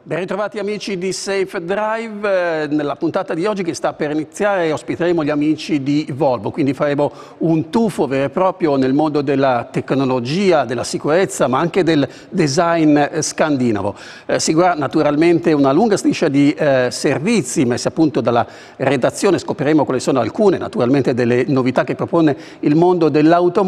Ben ritrovati amici di Safe Drive, nella puntata di oggi che sta per iniziare ospiteremo gli amici di Volvo, quindi faremo un tuffo vero e proprio nel mondo della tecnologia, della sicurezza ma anche del design scandinavo. Seguirà naturalmente una lunga striscia di servizi messi a punto dalla redazione, scopriremo quali sono alcune naturalmente delle novità che propone il mondo dell'automobile.